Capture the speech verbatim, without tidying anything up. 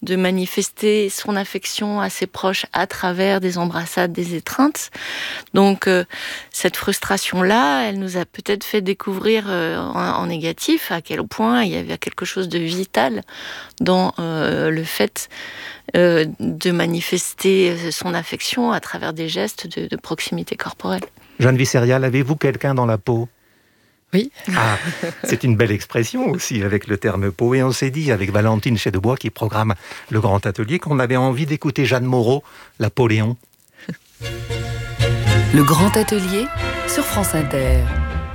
de manifester son affection à ses proches à travers des embrassades, des étreintes. Donc euh, cette frustration-là, elle nous a peut-être fait découvrir euh, en, en négatif à quel point il y avait quelque chose de vital dans euh, le fait euh, de manifester son affection à travers des gestes de, de proximité corporelle. Jeanne Visserial, avez-vous quelqu'un dans la peau ? Oui. Ah, c'est une belle expression aussi avec le terme peau. Et on s'est dit avec Valentine Chedebois qui programme le Grand Atelier qu'on avait envie d'écouter Jeanne Moreau, Napoléon. Le Grand Atelier sur France Inter.